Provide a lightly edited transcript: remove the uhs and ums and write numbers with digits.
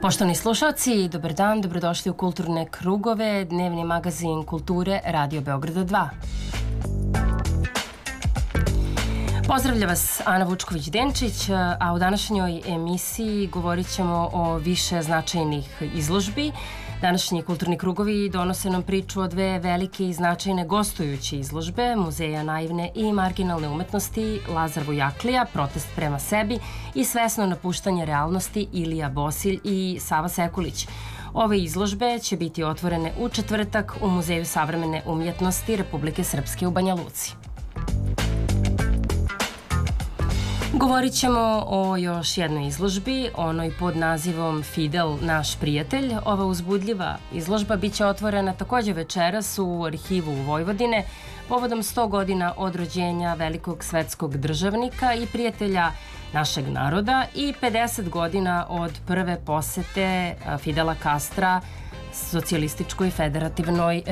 Poštovani slušalci, dobar dan, dobrodošli u Kulturne krugove, dnevni magazin kulture Radio Beograda 2. Pozdravlja vas Ana Vučković-Denčić, a u današnjoj emisiji govorit ćemo o više značajnih izložbi. Današnji Kulturni krugovi donose nam priču o dve velike i značajne gostujuće izložbe Muzeja naivne i marginalne umetnosti Lazar Vujaklija, Protest prema sebi i Svesno napuštanje realnosti Ilija Bosilj i Sava Sekulić. Ove izložbe će biti otvorene u četvrtak u Muzeju savremene umjetnosti Republike Srpske u Banja Luci. Govorit ćemo o još jednoj izložbi, onoj pod nazivom Fidel, naš prijatelj. Ova uzbudljiva izložba biće otvorena takođe večeras u arhivu Vojvodine povodom 100 godina od rođenja velikog svetskog državnika i prijatelja našeg naroda i 50 godina od prve posete Fidela Kastra Socijalističkoj federativnoj